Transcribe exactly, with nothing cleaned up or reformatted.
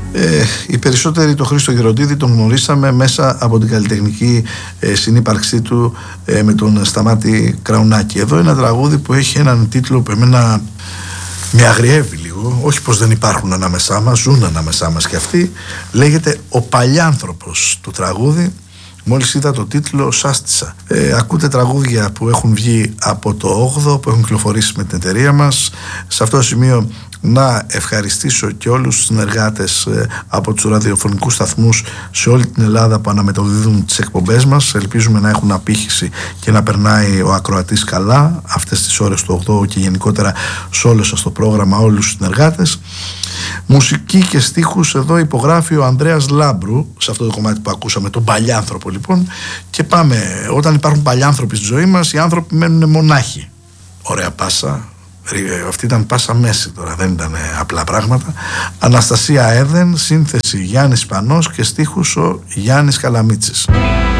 Ε, οι περισσότεροι το Χρήστο Γεροντίδη τον γνωρίσαμε μέσα από την καλλιτεχνική ε, συνύπαρξή του ε, με τον Σταμάτη Κραουνάκη. Εδώ είναι ένα τραγούδι που έχει έναν τίτλο που εμένα με αγριεύει λίγο, όχι πως δεν υπάρχουν ανάμεσά μας, ζουν ανάμεσά μας και αυτοί. Λέγεται «Ο Παλιάνθρωπος» το τραγούδι. Μόλις είδα το τίτλο σάστησα. ε, Ακούτε τραγούδια που έχουν βγει από το όγδοο, που έχουν κυκλοφορήσει με την εταιρεία μας. Σε αυτό το σημείο να ευχαριστήσω και όλους τους συνεργάτες ε, από τους ραδιοφωνικούς σταθμούς σε όλη την Ελλάδα που αναμεταδίδουν τις εκπομπές μας. Ελπίζουμε να έχουν απήχηση και να περνάει ο ακροατής καλά αυτές τις ώρες του ογδόου και γενικότερα σε όλο σας το πρόγραμμα, όλους τους συνεργάτες. Μουσική και στίχους εδώ υπογράφει ο Ανδρέας Λάμπρου, σε αυτό το κομμάτι που ακούσαμε, τον Παλιάνθρωπο λοιπόν. Και πάμε, όταν υπάρχουν παλιάνθρωποι στη ζωή μας, οι άνθρωποι μένουν μονάχοι. Ωραία πάσα, αυτή ήταν πάσα μέση τώρα, δεν ήταν απλά πράγματα. Αναστασία Έδεν, σύνθεση Γιάννης Πανός και στίχους ο Γιάννης Καλαμίτσης.